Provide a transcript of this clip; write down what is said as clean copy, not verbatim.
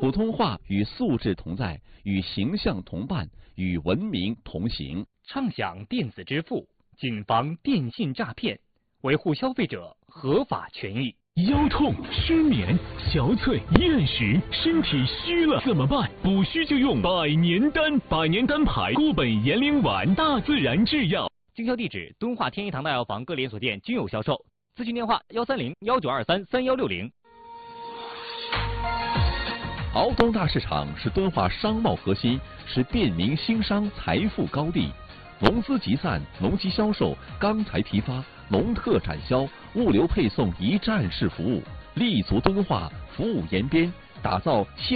普通话与素质同在，与形象同伴，与文明同行。 畅享电子支付，谨防电信诈骗，维护消费者合法权益。 腰痛、失眠、憔悴、厌食，身体虚了怎么办？补虚就用百年丹，百年丹牌固本延龄丸，大自然制药。 经销地址：敦化天一堂大药房各连锁店均有销售。咨询电话：130-1923-3160。 敖东大市场是敦化商贸核心，是便民兴商财富高地。农资集散、农机销售、钢材批发、农特展销、物流配送一站式服务，立足敦化，服务延边，打造现